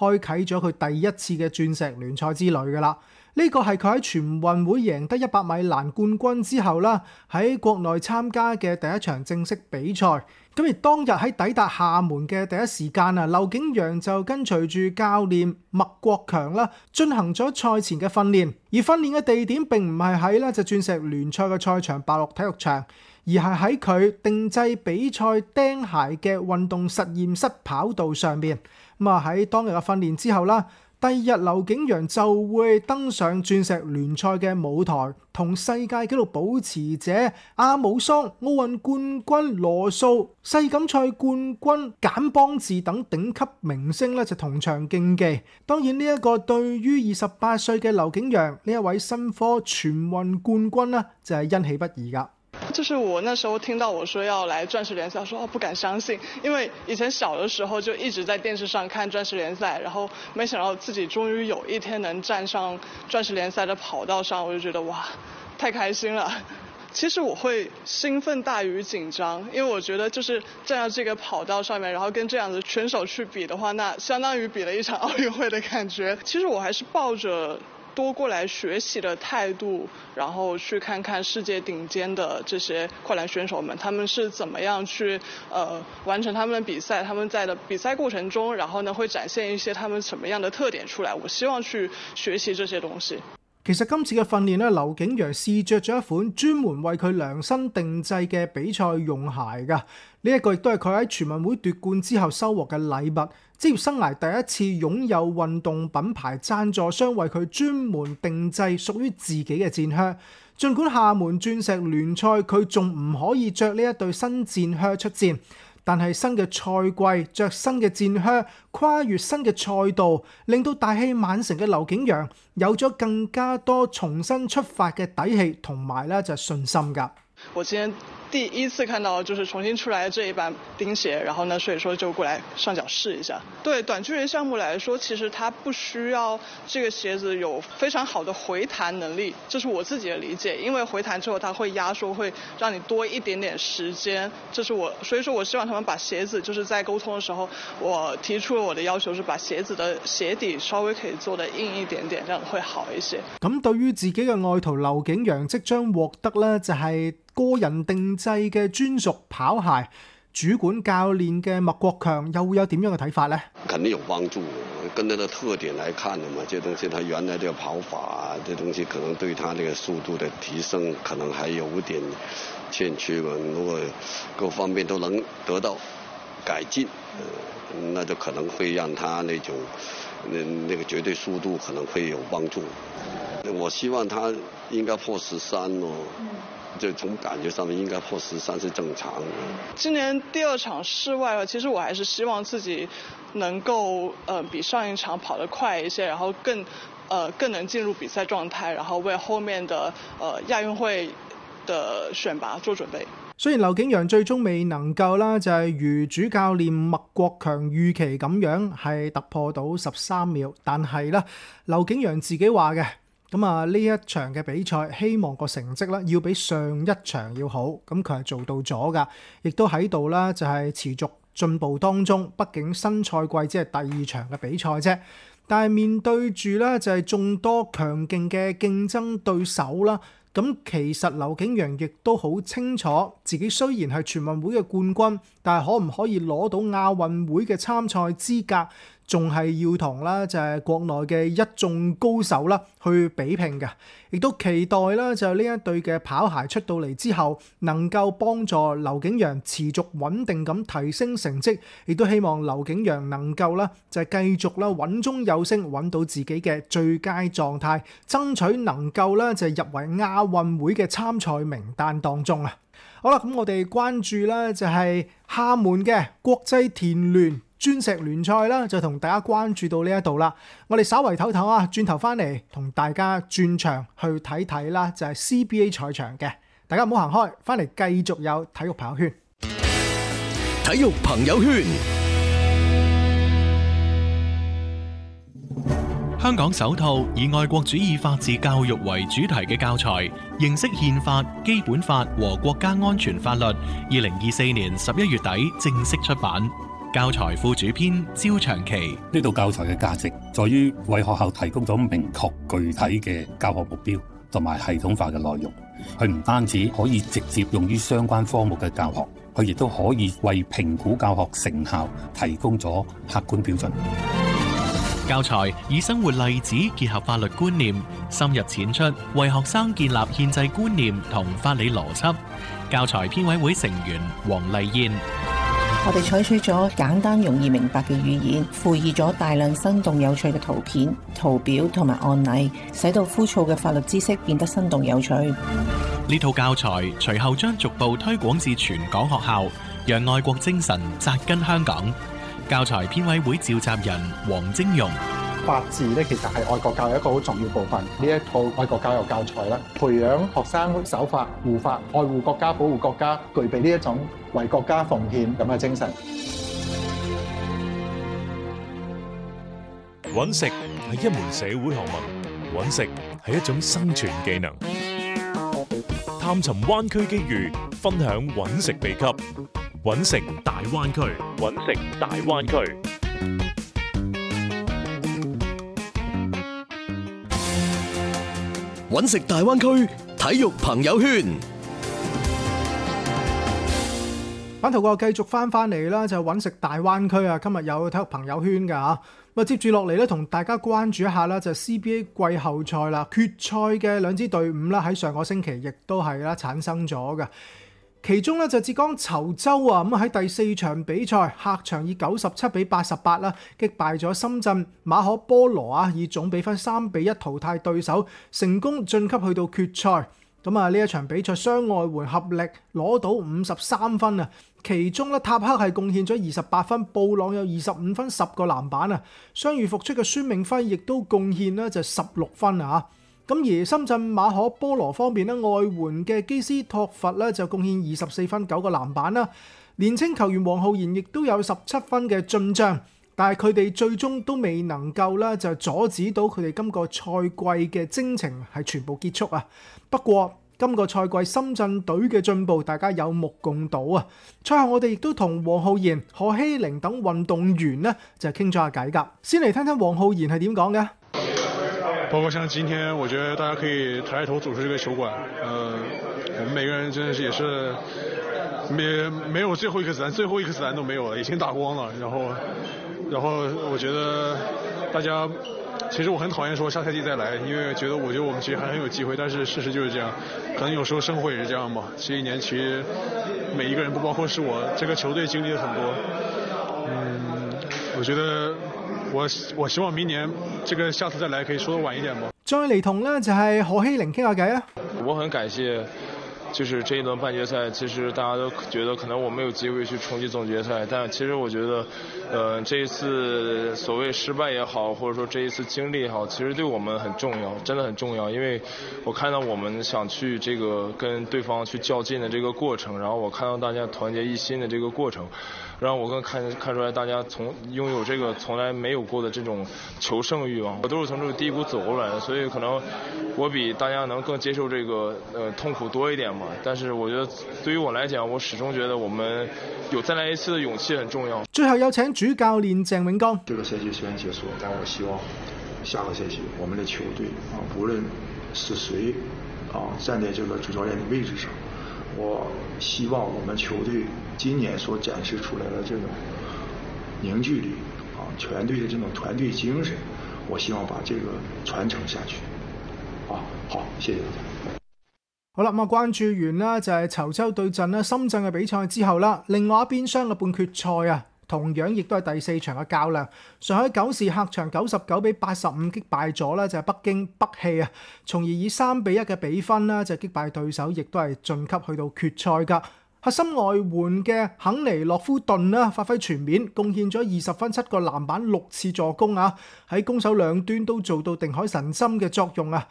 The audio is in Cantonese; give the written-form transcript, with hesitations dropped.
開啟咗佢第一次嘅鑽石聯賽之旅㗎啦。呢個係佢喺全運會贏得100米欄冠軍之後啦，喺國內參加嘅第一場正式比賽。咁而當日喺抵達廈門嘅第一時間啊，劉景陽就跟隨住教練麥國強啦，進行咗賽前嘅訓練。而訓練嘅地點並唔係喺咧就鑽石聯賽嘅賽場白鹿體育場，而係喺佢定製比賽釘鞋嘅運動實驗室跑道上面。咁啊喺當日嘅訓練之後啦，第二日劉景陽就會登上鑽石聯賽嘅舞台，同世界紀錄保持者阿姆桑、奧運冠軍羅素、世錦賽冠軍簡邦治等頂級明星咧就同場競技。當然呢一個對於28歲嘅劉景陽呢一位新科全運冠軍呢，就係欣喜不已㗎。 就是我那時候聽到我說要來鑽石聯賽，我說不敢相信，因為以前小的時候就一直在電視上看鑽石聯賽，然後沒想到自己終於有一天能站上鑽石聯賽的跑道上，我就覺得哇，太開心了。其實我會興奮大於緊張，因為我覺得就是站在這個跑道上面，然後跟這樣子選手去比的話，那相當於比了一場奧運會的感覺。其實我還是抱着多過來學習的態度，然後去看看世界頂尖的這些快欄選手們，他們是怎麼樣去完成他們的比賽，他們在的比賽過程中，然後呢會展現一些他們什麼樣的特點出來。我希望去學習這些東西。 其實今次嘅訓練咧，劉景陽試着咗一款專門為佢量身定製嘅比賽用鞋㗎。呢一個亦都係佢喺全運會奪冠之後收穫嘅禮物。職業生涯第一次擁有運動品牌贊助商為佢專門定製屬於自己嘅戰靴。儘管廈門鑽石聯賽佢仲唔可以着呢一對新戰靴出戰，但係新嘅賽季着新嘅戰靴，跨越新嘅賽道，令到大器晚成嘅劉景陽有咗更加多重新出發嘅底氣同埋咧就係信心㗎。 我今天第一次看到就是重新出來的這一版釘鞋，然後呢，所以說就過來上腳試一下。對短距離項目來說，其實它不需要這個鞋子有非常好的回彈能力，這是我自己的理解。因為回彈之後，它會壓縮，會讓你多一點點時間。這是我，所以說我希望他們把鞋子，就是在溝通的時候，我提出了我的要求，是把鞋子的鞋底稍微可以做得硬一點點，這樣會好一些。 咁對於自己嘅愛徒劉景陽即將獲得呢，就係個人定製嘅專屬跑鞋，主管教練嘅麥國強又會有點樣嘅睇法呢？ 肯定有幫助，跟它的特點來看的嘛，這東西它原來的跑法，這東西可能對它這個速度的提升可能還有點欠缺嘛。如果各方面都能得到改進，那就可能會讓它那種那個絕對速度可能會有幫助。我希望它應該破13咯。就從感覺上面應該破13是正常的。 今年第二場室外了，其實我還是希望自己能夠比上一場跑得快一些，然後更能進入比賽狀態，然後為後面的亞運會的選拔做準備。 雖然劉景陽最終未能夠啦，就係如主教練麥國強預期咁樣係突破到13秒，但係咧劉景陽自己話嘅。咁啊，呢一場嘅比賽，希望個成績咧要比上一場要好，咁佢係做到咗噶，亦都喺度啦，就係持續進步當中。畢竟新賽季只係第二場嘅比賽啫，但係面對住咧就係眾多強勁嘅競爭對手啦。咁其實劉景陽亦都好清楚，自己雖然係全運會嘅冠軍，但係可唔可以攞到亞運會嘅參賽資格，仲係要同啦就係國內嘅一眾高手啦去比拼嘅。亦都期待啦就呢一對嘅跑鞋出到嚟之後，能夠幫助劉景陽持續穩定咁提升成績，亦都希望劉景陽能夠啦就係繼續啦穩中有升，揾到自己嘅最佳狀態，爭取能夠啦就係入圍亞運會嘅參賽名單當中啊！好啦，咁我哋關注啦就係廈門嘅國際田聯鑽石聯賽啦，就同大家關注到呢一度啦。我哋稍為唞唞啊，轉頭翻嚟同大家轉場去睇睇啦，就係 CBA 賽場嘅。大家唔好行開，翻嚟繼續有體育朋友圈。 體育朋友圈。香港首套以愛國主義法治教育為主題嘅教材《認識憲法、基本法和國家安全法律》，2024年11月底正式出版。 教材副主編焦長期。 呢套教材嘅價值在於為學校提供咗明確具體嘅教學目標同埋系統化嘅內容。佢唔單止可以直接用於相關科目嘅教學，佢亦都可以為評估教學成效提供咗客觀標準。 教材以生活例子結合法律觀念，深入淺出，為學生建立憲制觀念同法理邏輯。教材編委會成員黃麗燕。 我哋採取咗簡單容易明白嘅語言，附以咗大量生動有趣嘅圖片、圖表同埋案例，使到枯燥嘅法律知識變得生動有趣。 呢套教材隨後將逐步推廣至全港學校，讓愛國精神扎根香港。教材編委會召集人黃晶容。 法治咧，其實係愛國教育一個好重要部分。呢一套愛國教育教材啦，培養學生守法、護法、愛護國家、保護國家，具備呢一種為國家奉獻咁嘅精神。 揾食係一門社會學問，揾食係一種生存技能。探尋灣區機遇，分享揾食秘笈。揾食大灣區，揾食大灣區。 揾食大灣區體育朋友圈。 版圖個繼續翻嚟啦，就揾食大灣區啊！今日有體育朋友圈㗎嚇。咁接住落嚟咧，同大家關注一下啦，就 CBA 季後賽啦，決賽嘅兩支隊伍啦，喺上個星期亦都係啦產生咗嘅。其中咧就浙江稠州啊，咁喺第四場比賽客場以97-88啦擊敗咗深圳馬可波羅啊，以總比分3-1淘汰對手，成功晉級去到決賽。咁啊呢一場比賽雙外援合力攞到53分啊，其中咧塔克係貢獻咗28分，布朗有25分10個籃板啊，傷愈復出嘅孫銘輝亦都貢獻咧就16分啊。咁而深圳馬可波羅方面咧，外援嘅基斯托弗咧就貢獻24分9個籃板啦。年青球員黃浩然亦都有17分嘅進帳，但係佢哋最終都未能夠咧就阻止到佢哋今個賽季嘅征程係全部結束啊。不過今個賽季深圳隊嘅進步，大家有目共睹啊！賽後我哋亦都同黃浩然、何希凌等運動員呢就傾咗下偈㗎。先嚟聽聽黃浩然係點講嘅。 包括像今天，我覺得大家可以抬頭走出這個球館，我們每個人真的是也是沒有最後一顆子彈，最後一顆子彈都沒有了，已經打光了。然後我覺得大家，其實我很討厭說下賽季再來，因為覺得我們其實還很有機會，但是事實就是這樣。可能有時候生活也是這樣嘛。這一年其實每一個人，不包括是我，這個球隊經歷了很多。我覺得我希望明年這個下次再來可以說得晚一點嘛。 再嚟同呢就係何希凌傾下偈啊。 我很感謝，就是這一輪半決賽，其實大家都覺得可能我沒有機會去衝擊總決賽，但其實我覺得，這一次所謂失敗也好，或者說這一次經歷也好，其實對我們很重要，真的很重要。因為我看到我們想去這個跟對方去較勁的這個過程，然後我看到大家團結一心的這個過程。讓我更看出來，大家擁有這個從來沒有過的這種求勝欲望。我都是從這個低谷走過來的，所以可能我比大家能更接受這個痛苦多一點嘛。但是我覺得對於我來講，我始終覺得我們有再來一次的勇氣很重要。 最後有請主教練鄭永剛。 這個賽季雖然結束，但我希望下個賽季我們的球隊啊，無論是誰啊站在這個主教練的位置上，我希望我們球隊今年所展示出來的這種凝聚力啊，全隊的這種團隊精神，我希望把這個傳承下去。好，謝謝大家。 好啦，咁關注完啦，就係稠州對陣啦深圳嘅比賽之後啦，另外一邊廂嘅半決賽啊，同樣亦都係第四場嘅較量。上海九視客場99-85擊敗咗啦，就係北京北汽啊，從而以3-1嘅比分啦，就擊敗對手，亦都係晉級去到決賽㗎。核心外援嘅肯尼洛夫頓啦，發揮全面，貢獻咗20分7個籃板6次助攻啊！喺攻守兩端都做到定海神針嘅作用啊！